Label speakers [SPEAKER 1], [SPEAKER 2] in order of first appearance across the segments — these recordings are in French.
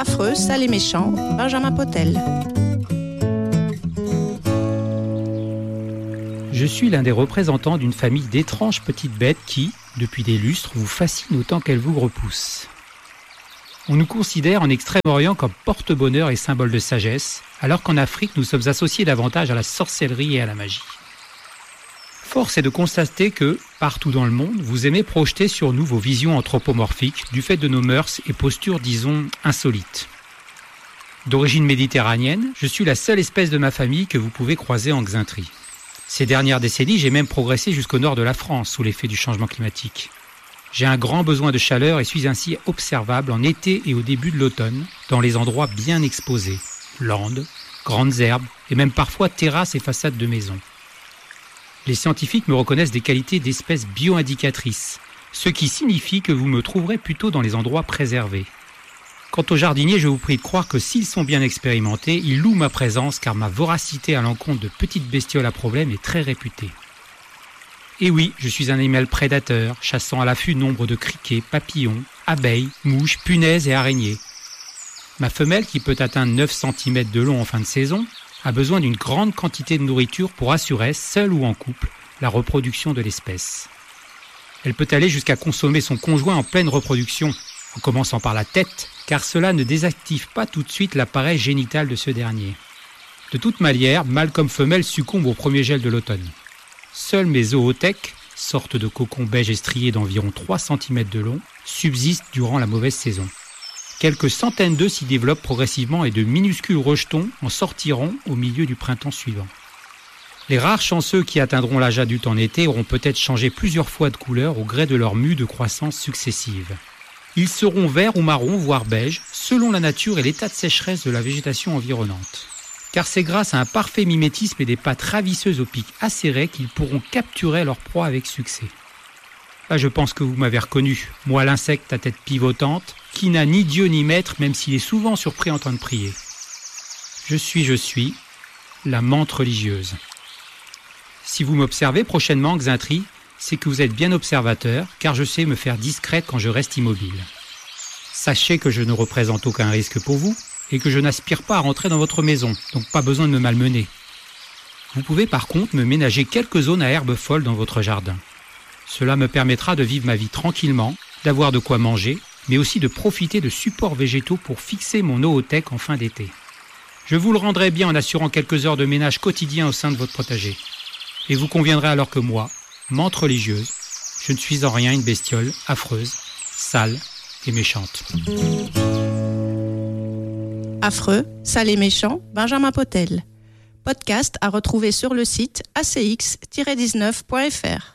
[SPEAKER 1] Affreux, sale et méchant, Benjamin Potel.
[SPEAKER 2] Je suis l'un des représentants d'une famille d'étranges petites bêtes qui, depuis des lustres, vous fascinent autant qu'elles vous repoussent. On nous considère en Extrême-Orient comme porte-bonheur et symbole de sagesse, alors qu'en Afrique, nous sommes associés davantage à la sorcellerie et à la magie. Force est de constater que, partout dans le monde, vous aimez projeter sur nous vos visions anthropomorphiques du fait de nos mœurs et postures, disons, insolites. D'origine méditerranéenne, je suis la seule espèce de ma famille que vous pouvez croiser en Xaintrie. Ces dernières décennies, j'ai même progressé jusqu'au nord de la France sous l'effet du changement climatique. J'ai un grand besoin de chaleur et suis ainsi observable en été et au début de l'automne, dans les endroits bien exposés, landes, grandes herbes et même parfois terrasses et façades de maisons. Les scientifiques me reconnaissent des qualités d'espèces bio-indicatrices, ce qui signifie que vous me trouverez plutôt dans les endroits préservés. Quant aux jardiniers, je vous prie de croire que s'ils sont bien expérimentés, ils louent ma présence car ma voracité à l'encontre de petites bestioles à problème est très réputée. Et oui, je suis un animal prédateur, chassant à l'affût nombre de criquets, papillons, abeilles, mouches, punaises et araignées. Ma femelle, qui peut atteindre 9 cm de long en fin de saison, a besoin d'une grande quantité de nourriture pour assurer, seule ou en couple, la reproduction de l'espèce. Elle peut aller jusqu'à consommer son conjoint en pleine reproduction, en commençant par la tête, car cela ne désactive pas tout de suite l'appareil génital de ce dernier. De toute manière, mâle comme femelle succombent au premier gel de l'automne. Seuls mes zoothèques, sortes de cocons beige striés d'environ 3 cm de long, subsistent durant la mauvaise saison. Quelques centaines d'œufs s'y développent progressivement et de minuscules rejetons en sortiront au milieu du printemps suivant. Les rares chanceux qui atteindront l'âge adulte en été auront peut-être changé plusieurs fois de couleur au gré de leurs mues de croissance successives. Ils seront verts ou marrons, voire beige, selon la nature et l'état de sécheresse de la végétation environnante. Car c'est grâce à un parfait mimétisme et des pattes ravisseuses au pic acéré qu'ils pourront capturer leur proie avec succès. Là, je pense que vous m'avez reconnu, moi l'insecte à tête pivotante, qui n'a ni Dieu ni maître, même s'il est souvent surpris en train de prier. Je suis, la menthe religieuse. Si vous m'observez prochainement, Xaintrie, c'est que vous êtes bien observateur, car je sais me faire discrète quand je reste immobile. Sachez que je ne représente aucun risque pour vous, et que je n'aspire pas à rentrer dans votre maison, donc pas besoin de me malmener. Vous pouvez par contre me ménager quelques zones à herbes folles dans votre jardin. Cela me permettra de vivre ma vie tranquillement, d'avoir de quoi manger, mais aussi de profiter de supports végétaux pour fixer mon zoothèque en fin d'été. Je vous le rendrai bien en assurant quelques heures de ménage quotidien au sein de votre potager. Et vous conviendrez alors que moi, menthe religieuse, je ne suis en rien une bestiole affreuse, sale et méchante.
[SPEAKER 1] Affreux, sale et méchant, Benjamin Potel. Podcast à retrouver sur le site acx-19.fr.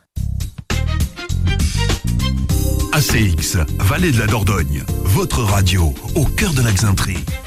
[SPEAKER 3] ACX, Vallée de la Dordogne, votre radio au cœur de la Xaintrie.